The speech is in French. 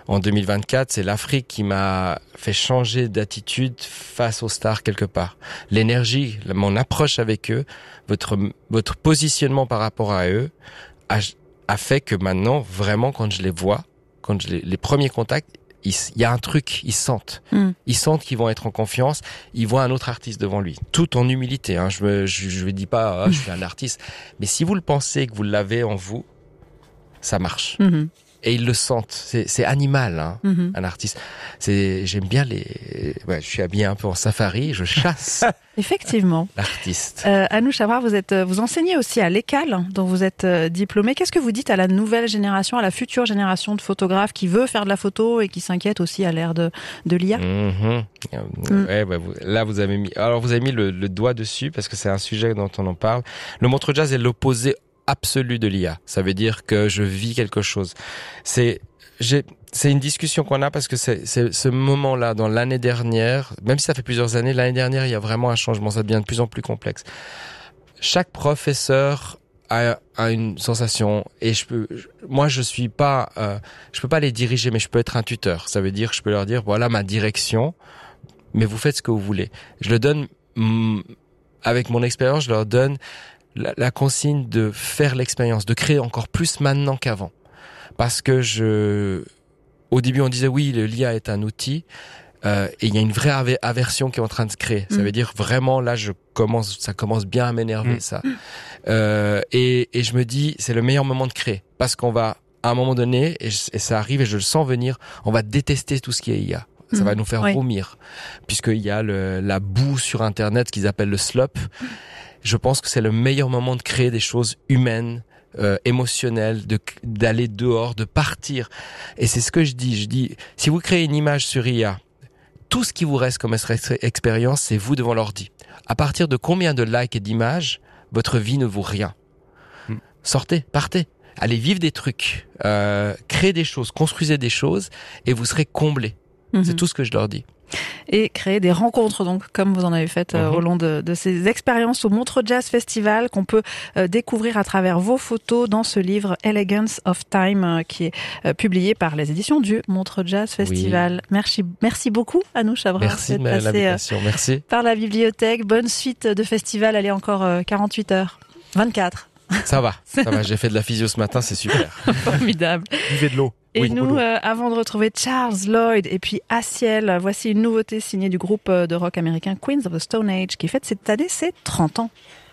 en 2024, c'est l'Afrique qui m'a fait changer d'attitude face aux stars quelque part. L'énergie, mon approche avec eux, votre positionnement par rapport à eux a fait que maintenant, vraiment, quand je les vois, les premiers contacts, il y a un truc, ils sentent. Ils sentent qu'ils vont être en confiance, ils voient un autre artiste devant lui. Tout en humilité, hein. Je dis pas, je suis un artiste. Mais si vous le pensez, que vous l'avez en vous, ça marche. Et ils le sentent. C'est animal, hein, un artiste. J'aime bien je suis habillé un peu en safari, je chasse. Effectivement. L'artiste. Anoush Abrare, vous enseignez aussi à l'ECAL, dont vous êtes diplômé. Qu'est-ce que vous dites à la nouvelle génération, à la future génération de photographes qui veut faire de la photo et qui s'inquiète aussi à l'ère de l'IA? Ouais, là, vous avez mis le doigt dessus parce que c'est un sujet dont on en parle. Le Montreux Jazz est l'opposé absolu de l'IA. Ça veut dire que je vis quelque chose. C'est une discussion qu'on a parce que c'est ce moment-là dans l'année dernière, même si ça fait plusieurs années, l'année dernière, il y a vraiment un changement. Ça devient de plus en plus complexe. Chaque professeur a une sensation et je peux pas les diriger, mais je peux être un tuteur. Ça veut dire que je peux leur dire, voilà ma direction, mais vous faites ce que vous voulez. Je le donne, avec mon expérience, je leur donne la consigne de faire l'expérience, de créer encore plus maintenant qu'avant. Parce que au début on disait oui, l'IA est un outil, et il y a une vraie aversion qui est en train de se créer. Ça veut dire vraiment là, ça commence bien à m'énerver ça. Et je me dis, c'est le meilleur moment de créer. Parce qu'on va, à un moment donné, et ça arrive et je le sens venir, on va détester tout ce qui est IA. Ça va nous faire vomir. Puisqu'il y a la boue sur Internet, ce qu'ils appellent le slop. Je pense que c'est le meilleur moment de créer des choses humaines, émotionnelles, d'aller dehors, de partir. Et c'est ce que je dis. Je dis, si vous créez une image sur IA, tout ce qui vous reste comme expérience, c'est vous devant l'ordi. À partir de combien de likes et d'images, votre vie ne vaut rien. Sortez, partez. Allez vivre des trucs, créez des choses, construisez des choses, et vous serez comblés. C'est tout ce que je leur dis. Et créer des rencontres, donc, comme vous en avez fait au long de ces expériences au Montreux Jazz Festival, qu'on peut découvrir à travers vos photos dans ce livre Elegance of Time, qui est publié par les éditions du Montreux Jazz Festival. Oui. Merci beaucoup, Anoush Abrare. Merci de l'invitation. Merci. Par la bibliothèque. Bonne suite de festival. Allez, encore 48 heures. 24. Ça va. J'ai fait de la physio ce matin, c'est super. Formidable. Buvez de l'eau. Et nous, avant de retrouver Charles Lloyd et puis Aciel, voici une nouveauté signée du groupe de rock américain Queens of the Stone Age qui fête cette année ses 30 ans.